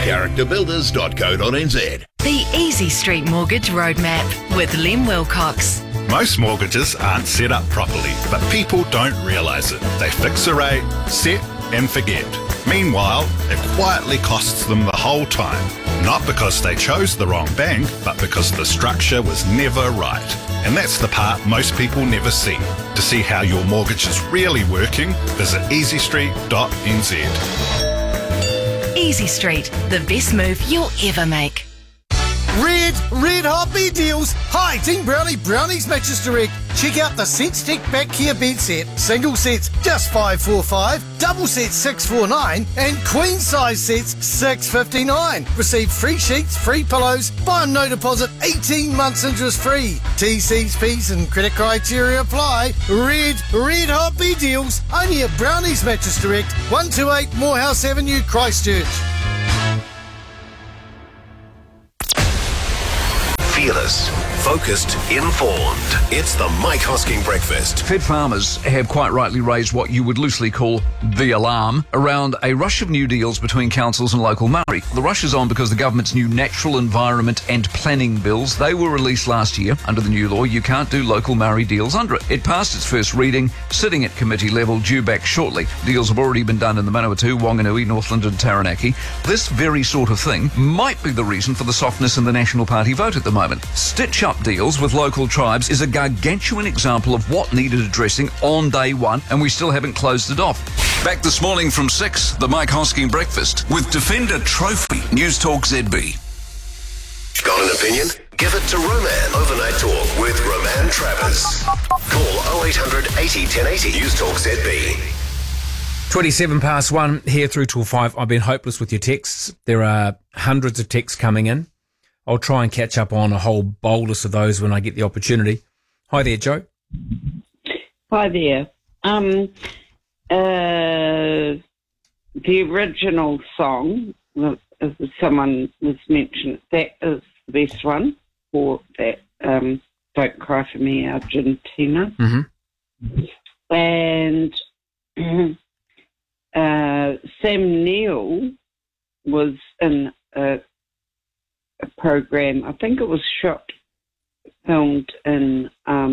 Characterbuilders.co.nz. The Easy Street Mortgage Roadmap with Lem Wilcox. Most mortgages aren't set up properly, but people don't realise it. They fix a rate, set and forget. Meanwhile, it quietly costs them the whole time. Not because they chose the wrong bank, but because the structure was never right. And that's the part most people never see. To see how your mortgage is really working, visit easystreet.nz. Easy Street, the best move you'll ever make. Red hot bed deals. Hi, Team Brownies Mattress Direct. Check out the SenseTech back care bed set. Single sets just $545, double sets $649, and queen size sets $659. Receive free sheets, free pillows, buy on no deposit, 18 months interest free. TC's, fees and credit criteria apply. Red hot bed deals. Only at Brownies Mattress Direct, 128 Morehouse Avenue, Christchurch. Fearless, focused, informed. It's the Mike Hosking Breakfast. Fed farmers have quite rightly raised what you would loosely call the alarm around a rush of new deals between councils and local Māori. The rush is on because the government's new natural environment and planning bills, they were released last year. Under the new law, you can't do local Māori deals under it. It passed its first reading, sitting at committee level, due back shortly. Deals have already been done in the Manawatu, Wanganui, Northland and Taranaki. This very sort of thing might be the reason for the softness in the National Party vote at the moment. Stitch-up deals with local tribes is a gargantuan example of what needed addressing on day one, and we still haven't closed it off. Back this morning from 6, the Mike Hosking Breakfast with Defender Trophy, News Talk ZB. Got an opinion? Give it to Roman. Overnight Talk with Roman Travers. Call 0800 80 1080. News Talk ZB. 27 past 1, here through till 5. I've been hopeless with your texts. There are hundreds of texts coming in. I'll try and catch up on a whole bolus of those when I get the opportunity. Hi there, Joe. Hi there. The original song, as someone was mentioned, that is the best one for that Don't Cry For Me, Argentina. Mm-hmm. And Sam Neill was in a program, I think it was filmed in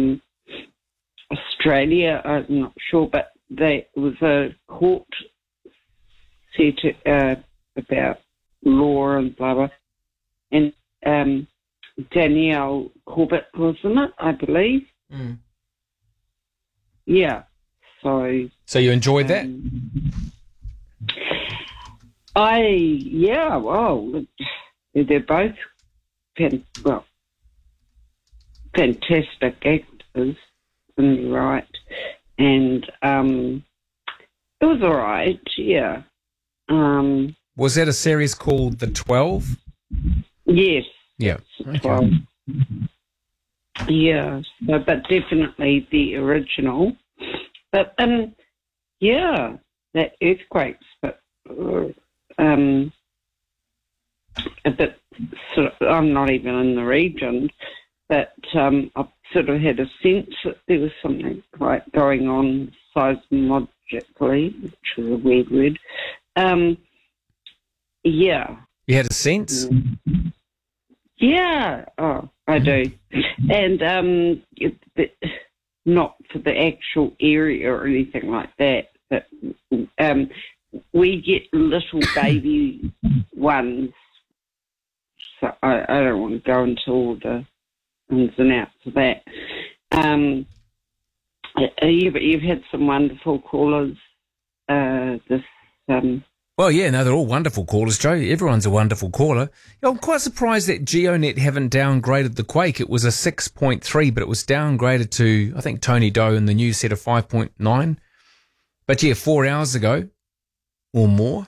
Australia, I'm not sure, but it was a court set about law and blah, blah. And Danielle Corbett was in it, I believe. Mm. Yeah. So you enjoyed that? Well, they're both fantastic actors in the right, and it was all right. Yeah. Was that a series called The 12? Yes. Yeah. Okay. 12. Yeah. So, but definitely the original. But that earthquakes, but a bit sort of, I'm not even in the region, but I've sort of had a sense that there was something quite going on seismologically, which is a weird word. Yeah. You had a sense? Yeah. Oh, I do. And not for the actual area or anything like that, but we get little baby ones. So I don't want to go into all the ins and outs of that. You've had some wonderful callers Well, yeah, no, they're all wonderful callers, Joe. Everyone's a wonderful caller. I'm quite surprised that GeoNet haven't downgraded the quake. It was a 6.3, but it was downgraded to, I think, Tony Doe in the news said a 5.9. But yeah, 4 hours ago or more,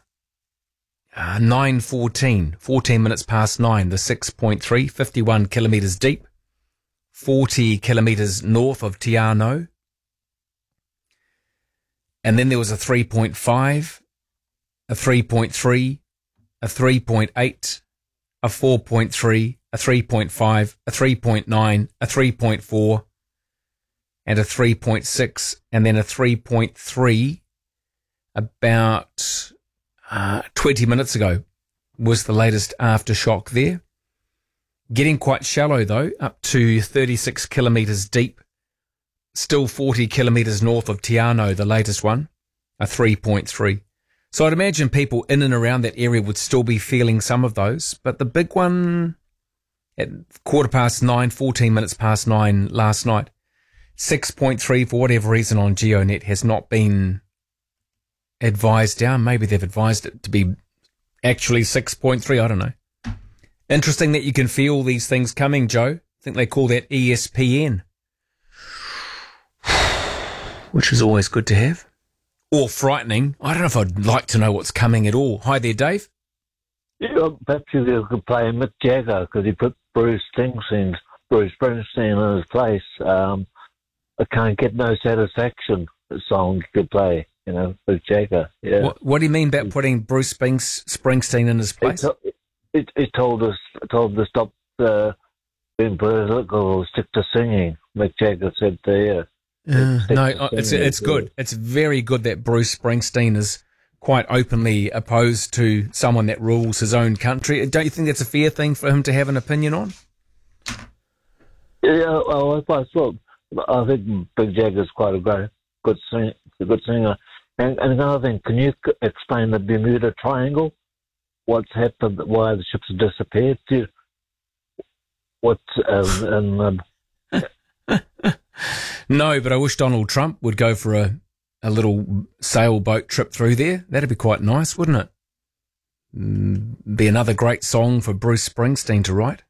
9:14, 14 minutes past 9, the 6.3, 51 kilometres deep, 40 kilometres north of Te Anau. And then there was a 3.5, a 3.3, a 3.8, a 4.3, a 3.5, a 3.9, a 3.4, and a 3.6, and then a 3.3 about 20 minutes ago. was the latest aftershock there. Getting quite shallow, though, up to 36 kilometres deep. Still 40 kilometres north of Te Anau, the latest one, a 3.3. So I'd imagine people in and around that area would still be feeling some of those. But the big one at 9:15, 14 minutes past 9 last night, 6.3 for whatever reason on GeoNet has not been advised down. Maybe they've advised it to be actually 6.3. I don't know. Interesting that you can feel these things coming, Joe. I think they call that ESPN, which is always good to have. Or frightening. I don't know if I'd like to know what's coming at all. Hi there, Dave. Yeah, perhaps you could play Mick Jagger because he put Bruce Springsteen in his place. I can't get no satisfaction. The song you could play, Mick Jagger. Yeah. What do you mean about putting Bruce Springsteen in his place? It told us to stop being political, stick to singing. Mick Jagger said there. It's good. It's very good that Bruce Springsteen is quite openly opposed to someone that rules his own country. Don't you think that's a fair thing for him to have an opinion on? Yeah, well, I think Mick Jagger's quite a good singer. And another thing, can you explain the Bermuda Triangle? What's happened? Why the ships have disappeared? No, but I wish Donald Trump would go for a little sailboat trip through there. That'd be quite nice, wouldn't it? Be another great song for Bruce Springsteen to write.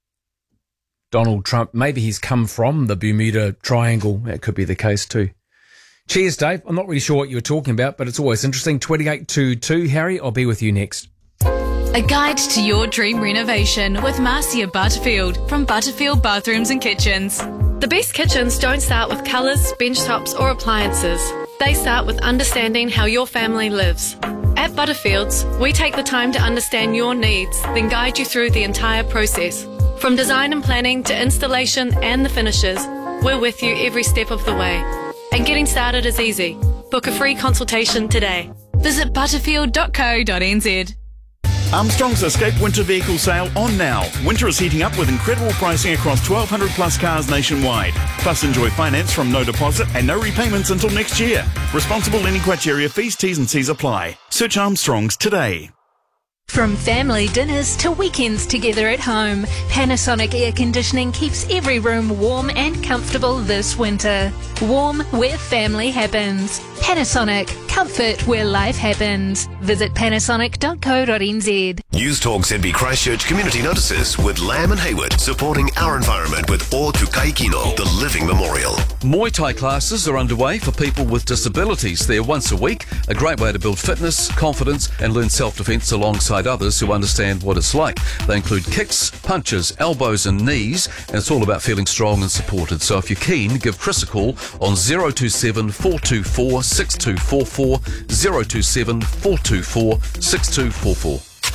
Donald Trump, maybe he's come from the Bermuda Triangle. That could be the case too. Cheers, Dave. I'm not really sure what you were talking about, but it's always interesting. 2822, Harry, I'll be with you next. A guide to your dream renovation with Marcia Butterfield from Butterfield Bathrooms and Kitchens. The best kitchens don't start with colours, bench tops or appliances. They start with understanding how your family lives. At Butterfields, we take the time to understand your needs, then guide you through the entire process. From design and planning to installation and the finishes, we're with you every step of the way. And getting started is easy. Book a free consultation today. Visit butterfield.co.nz. Armstrong's Escape Winter Vehicle Sale on now. Winter is heating up with incredible pricing across 1,200 plus cars nationwide. Plus enjoy finance from no deposit and no repayments until next year. Responsible lending criteria, fees, T's and C's apply. Search Armstrong's today. From family dinners to weekends together at home, Panasonic Air Conditioning keeps every room warm and comfortable this winter. Warm where family happens. Panasonic, comfort where life happens. Visit panasonic.co.nz. News Talk ZB Christchurch community notices with Lamb and Hayward supporting our environment with O Tukai Kino, the living memorial. Muay Thai classes are underway for people with disabilities. They're once a week, a great way to build fitness, confidence and learn self-defense alongside others who understand what it's like. They include kicks, punches, elbows and knees, and it's all about feeling strong and supported. So if you're keen, give Chris a call on 027 424 6244, 027 424 6244.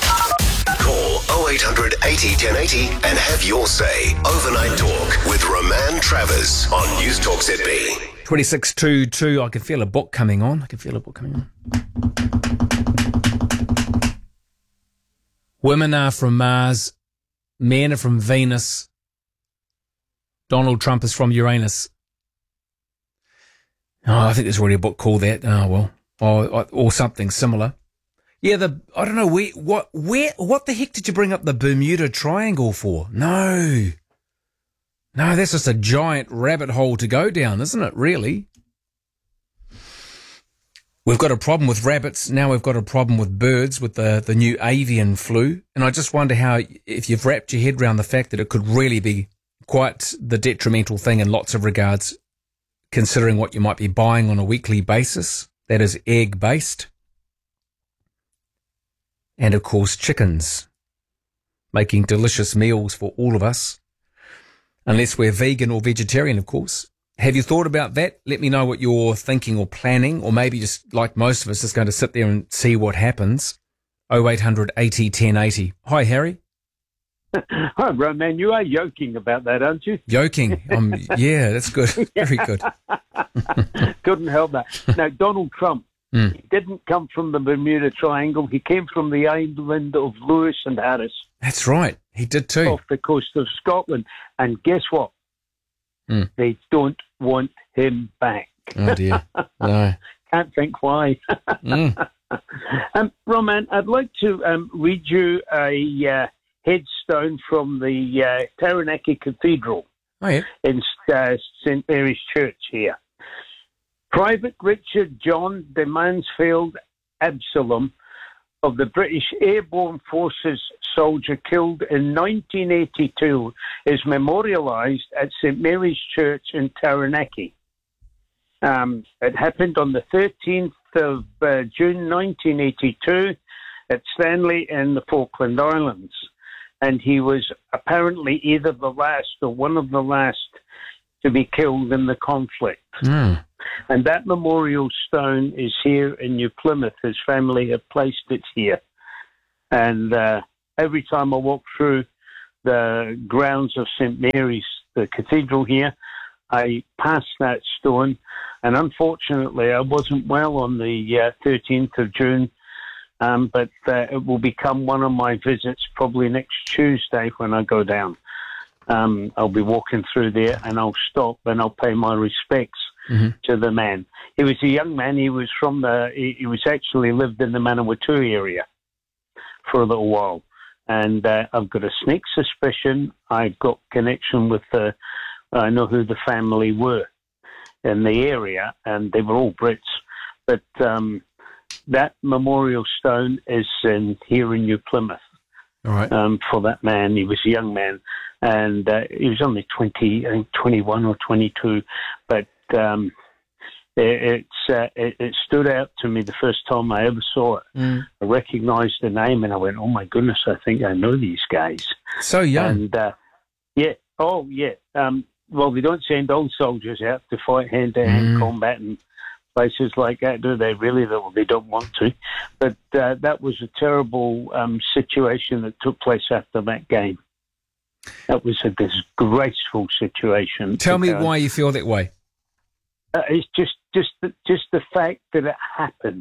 Call 0800 80 1080 and have your say. Overnight Talk with Roman Travers on News Talk ZB. 2622, I can feel a book coming on. Women are from Mars, men are from Venus, Donald Trump is from Uranus. Oh, I think there's already a book called that. Or something similar. Yeah, I don't know what the heck did you bring up the Bermuda Triangle for? No, that's just a giant rabbit hole to go down, isn't it? Really? We've got a problem with rabbits. Now we've got a problem with birds with the new avian flu. And I just wonder if you've wrapped your head around the fact that it could really be quite the detrimental thing in lots of regards, considering what you might be buying on a weekly basis. That is egg-based. And, of course, chickens. Making delicious meals for all of us. Unless we're vegan or vegetarian, of course. Have you thought about that? Let me know what you're thinking or planning, or maybe just like most of us, just going to sit there and see what happens. 0800 80 1080. Hi, Harry. Hi, Roman. You are joking about that, aren't you? Joking. Yeah, that's good. Very good. Couldn't help that. Now, Donald Trump, He didn't come from the Bermuda Triangle. He came from the island of Lewis and Harris. That's right. He did too. Off the coast of Scotland. And guess what? They don't want him back. Oh, dear. No. Can't think why. Roman, I'd like to read you a headstone from the Taranaki Cathedral in St. Mary's Church here. Private Richard John de Mansfield Absalom of the British Airborne Forces soldier killed in 1982 is memorialised at St. Mary's Church in Taranaki. It happened on the 13th of June 1982 at Stanley in the Falkland Islands. And he was apparently either the last or one of the last to be killed in the conflict. And that memorial stone is here in New Plymouth. His family have placed it here. And every time I walk through the grounds of St. Mary's, the cathedral here, I pass that stone. And unfortunately, I wasn't well on the 13th of June, but it will become one of my visits probably next Tuesday when I go down. I'll be walking through there and I'll stop and I'll pay my respects to the man. He was a young man. He was from he was actually lived in the Manawatu area for a little while. And I've got a sneak suspicion I've got connection with I know who the family were in the area, and they were all Brits. But that memorial stone is here in New Plymouth. All right. For that man. He was a young man, and he was only 20, I think 21 or 22, but it stood out to me the first time I ever saw it. I recognised the name, and I went, oh, my goodness, I think I know these guys. So young. And, well, they don't send old soldiers out to fight hand-to-hand combat and places like that, do they? Really, they don't want to. But that was a terrible situation that took place after that game. That was a disgraceful situation. Tell me why you feel that way. It's just the fact that it happened.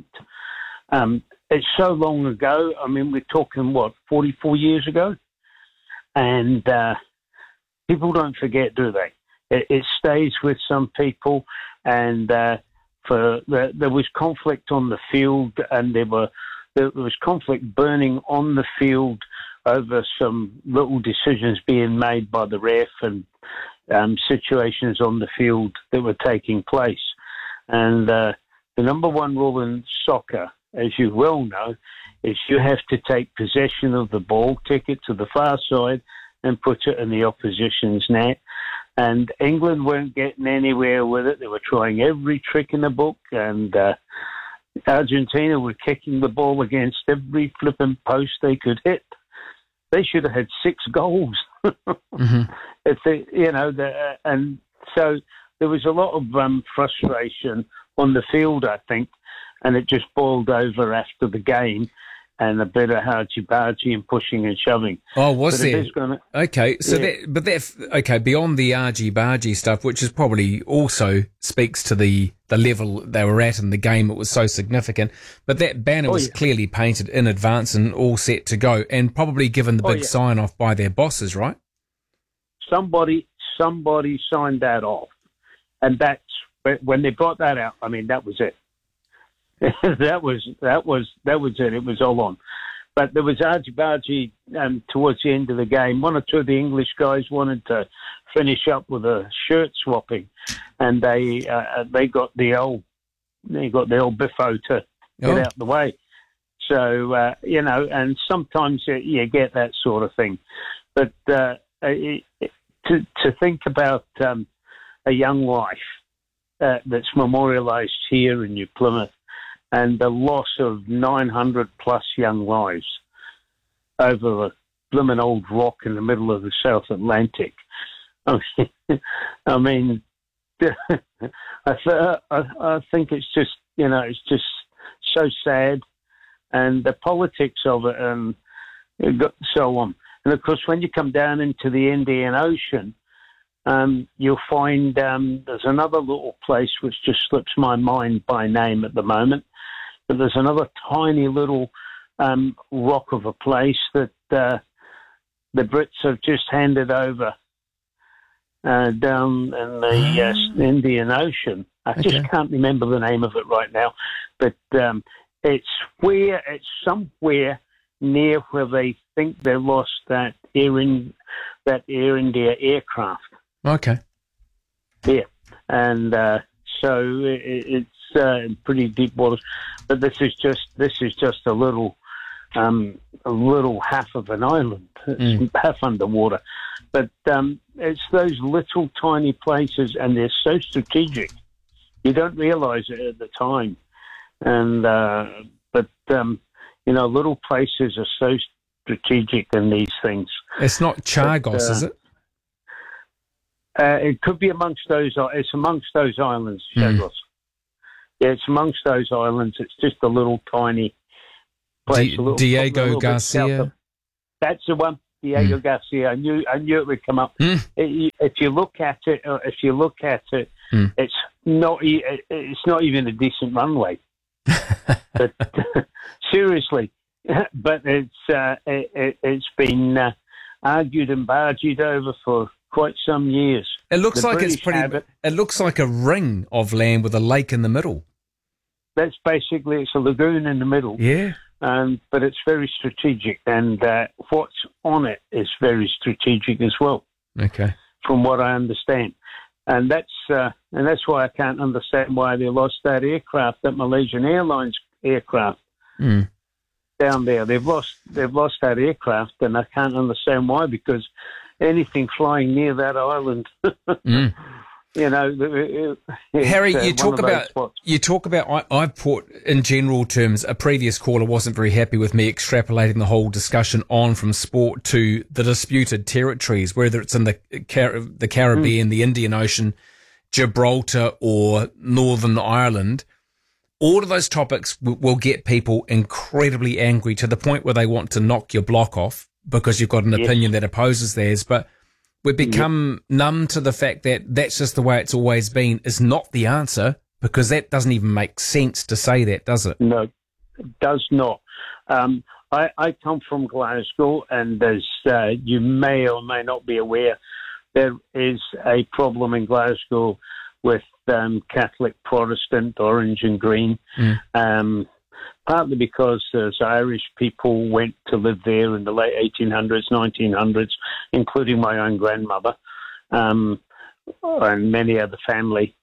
It's so long ago. I mean, we're talking, 44 years ago? And people don't forget, do they? It stays with some people, and there was conflict on the field, and there was conflict burning on the field over some little decisions being made by the ref and situations on the field that were taking place. And the number one rule in soccer, as you well know, is you have to take possession of the ball, kick it to the far side, and put it in the opposition's net. And England weren't getting anywhere with it. They were trying every trick in the book, and Argentina were kicking the ball against every flipping post they could hit. They should have had 6 goals. If they, and so there was a lot of frustration on the field, I think, and it just boiled over after the game. And a bit of argy-bargy and pushing and shoving. Oh, was there? Okay, so beyond the argy-bargy stuff, which is probably also speaks to the level they were at in the game, it was so significant. But that banner was clearly painted in advance and all set to go, and probably given the big sign-off by their bosses, right? Somebody signed that off. And that's, when they brought that out, I mean, that was it. that was it. It was all on. But there was argy-bargy towards the end of the game. One or two of the English guys wanted to finish up with a shirt swapping, and they got the old biffo to get out the way. So and sometimes you get that sort of thing. But to think about a young life that's memorialised here in New Plymouth, and the loss of 900 plus young lives over a blooming old rock in the middle of the South Atlantic. I mean, I think it's just, it's just so sad, and the politics of it, and so on. And of course, when you come down into the Indian Ocean, you'll find there's another little place which just slips my mind by name at the moment. But there's another tiny little rock of a place that the Brits have just handed over down in the Indian Ocean. I just can't remember the name of it right now, but it's somewhere near where they think they lost that Air India aircraft. Okay. Yeah, and so it's pretty deep waters, but this is just a little half of an island. It's half underwater, but it's those little tiny places, and they're so strategic. You don't realise it at the time, and but little places are so strategic in these things. It's not Chagos, is it? It could be amongst those. It's amongst those islands, Chagos. Yeah, it's amongst those islands. It's just a little tiny place. Diego Garcia. That's the one. Diego Garcia. I knew it would come up. If you look at it, it's not even a decent runway. But seriously, but it's been argued and barged over for quite some years. It looks like it looks like a ring of land with a lake in the middle. That's basically, it's a lagoon in the middle. Yeah. But it's very strategic, and what's on it is very strategic as well. Okay. From what I understand, and that's why I can't understand why they lost that aircraft, that Malaysian Airlines aircraft down there. They've lost that aircraft, and I can't understand why, because anything flying near that island. Harry, you talk about. I've put, in general terms, a previous caller wasn't very happy with me extrapolating the whole discussion on from sport to the disputed territories, whether it's in the Caribbean, the Indian Ocean, Gibraltar, or Northern Ireland. All of those topics will get people incredibly angry to the point where they want to knock your block off because you've got an opinion that opposes theirs, but we've become numb to the fact that that's just the way it's always been is not the answer, because that doesn't even make sense to say that, does it? No, it does not. I come from Glasgow, and as you may or may not be aware, there is a problem in Glasgow with Catholic, Protestant, orange and green. Partly because there's Irish people went to live there in the late 1800s, 1900s, including my own grandmother, and many other family.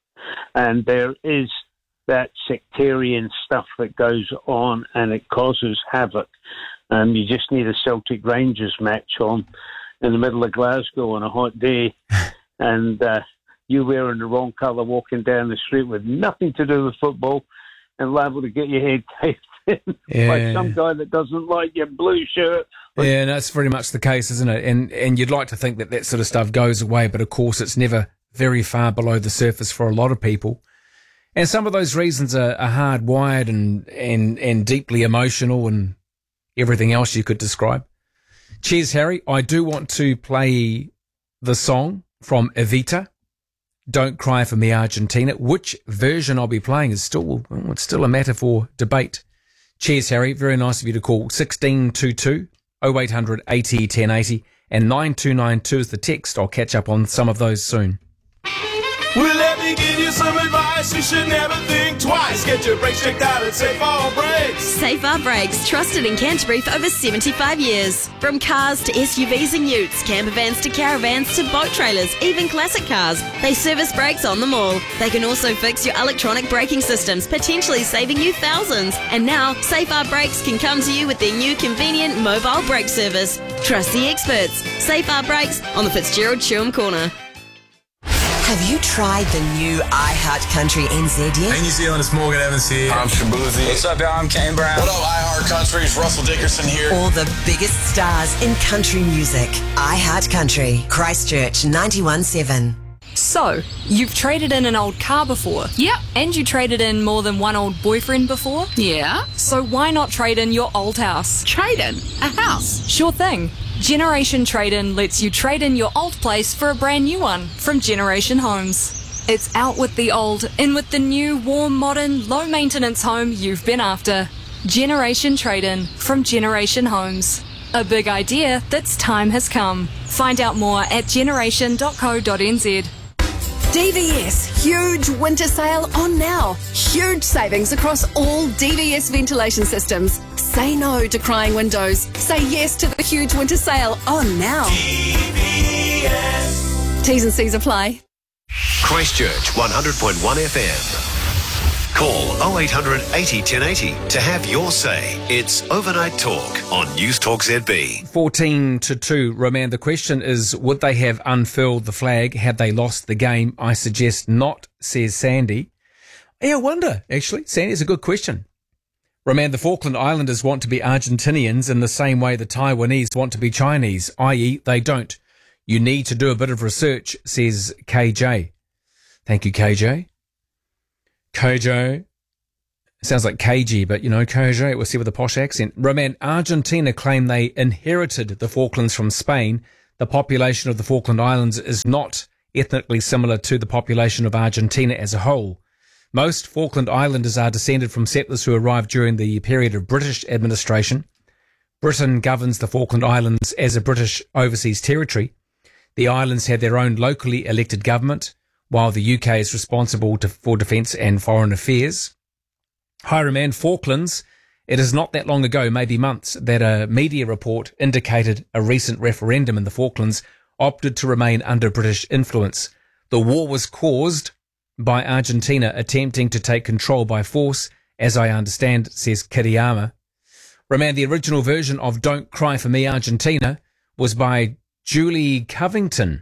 And there is that sectarian stuff that goes on, and it causes havoc. You just need a Celtic Rangers match on in the middle of Glasgow on a hot day, and you wearing the wrong colour walking down the street with nothing to do with football, and liable to get your head caved in by some guy that doesn't like your blue shirt. Yeah, that's very much the case, isn't it? And you'd like to think that sort of stuff goes away, but of course it's never very far below the surface for a lot of people. And some of those reasons are hardwired and deeply emotional and everything else you could describe. Cheers, Harry. I do want to play the song from Evita, Don't Cry for Me, Argentina. Which version I'll be playing is still a matter for debate. Cheers, Harry. Very nice of you to call. 1622 0800 80 1080 and 9292 is the text. I'll catch up on some of those soon. Well, let me give you some advice. You should never think twice. Get your brakes checked out at Safe R Brakes. Safe R Brakes, trusted in Canterbury for over 75 years. From cars to SUVs and utes, camper vans to caravans to boat trailers, even classic cars, they service brakes on them all. They can also fix your electronic braking systems, potentially saving you thousands. And now, Safe R Brakes can come to you with their new convenient mobile brake service. Trust the experts. Safe R Brakes on the Fitzgerald Chewham Corner. Have you tried the new iHeart Country NZ yet? Hey New Zealand, it's Morgan Evans here. I'm Shabuzi. What's up, y'all? I'm Kane Brown. What up, iHeart Country? It's Russell Dickerson here. All the biggest stars in country music. iHeart Country, Christchurch 91.7. So, you've traded in an old car before? Yep. And you traded in more than one old boyfriend before? Yeah. So why not trade in your old house? Trade in? A house? Sure thing. Generation Trade-In lets you trade in your old place for a brand new one from Generation Homes. It's out with the old, in with the new, warm, modern, low-maintenance home you've been after. Generation Trade-In from Generation Homes. A big idea that's time has come. Find out more at generation.co.nz. DVS, huge winter sale on now. Huge savings across all DVS ventilation systems. Say no to crying windows. Say yes to the huge winter sale on now. DVS. T's and C's apply. Christchurch 100.1 FM. Call 0800 80 1080 to have your say. It's Overnight Talk on News Talk ZB. 14-2, Roman. The question is, would they have unfurled the flag had they lost the game? I suggest not, says Sandy. Yeah, I wonder, actually. Sandy, it's a good question. Roman, the Falkland Islanders want to be Argentinians in the same way the Taiwanese want to be Chinese, i.e. they don't. You need to do a bit of research, says KJ. Thank you, KJ. KJ. Sounds like KG, but, you know, KJ, we'll see with a posh accent. Roman, Argentina claim they inherited the Falklands from Spain. The population of the Falkland Islands is not ethnically similar to the population of Argentina as a whole. Most Falkland Islanders are descended from settlers who arrived during the period of British administration. Britain governs the Falkland Islands as a British overseas territory. The islands have their own locally elected government, while the UK is responsible for defence and foreign affairs. Hi, Roman, Falklands. It is not that long ago, maybe months, that a media report indicated a recent referendum in the Falklands opted to remain under British influence. The war was caused by Argentina attempting to take control by force, as I understand, says Kiriyama. Roman, the original version of Don't Cry For Me, Argentina was by Julie Covington.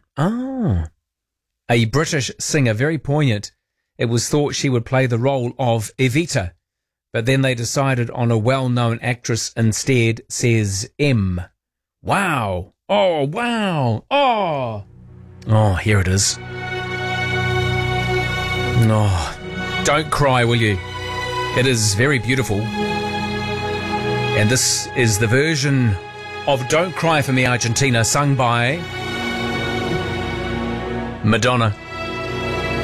A British singer, very poignant. It was thought she would play the role of Evita, but then they decided on a well-known actress instead, says M. Wow. Oh, wow. Oh, here it is. No, don't cry, will you? It is very beautiful. And this is the version of Don't Cry For Me, Argentina, sung by Madonna.